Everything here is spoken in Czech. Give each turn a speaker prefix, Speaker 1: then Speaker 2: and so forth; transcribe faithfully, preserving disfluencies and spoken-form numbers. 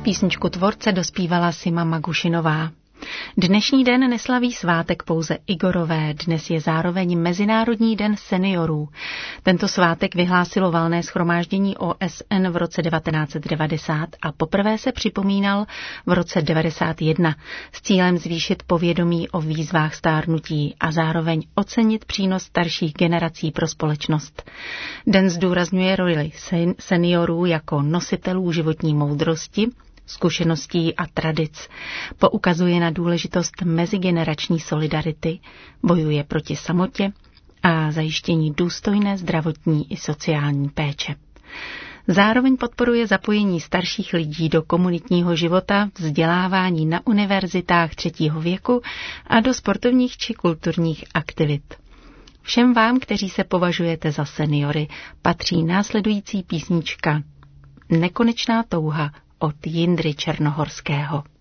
Speaker 1: Písničku Tvorce dospívala Sima Magušinová. Dnešní den neslaví svátek pouze Igorové, dnes je zároveň Mezinárodní den seniorů. Tento svátek vyhlásilo Valné shromáždění O S N v roce devatenáct set devadesát a poprvé se připomínal v roce devadesát jedna s cílem zvýšit povědomí o výzvách stárnutí a zároveň ocenit přínos starších generací pro společnost. Den zdůrazňuje roli seniorů jako nositelů životní moudrosti, zkušeností a tradic, poukazuje na důležitost mezigenerační solidarity, bojuje proti samotě a zajištění důstojné zdravotní i sociální péče. Zároveň podporuje zapojení starších lidí do komunitního života, vzdělávání na univerzitách třetího věku a do sportovních či kulturních aktivit. Všem vám, kteří se považujete za seniory, patří následující písnička Nekonečná touha od Jindry Černohorského.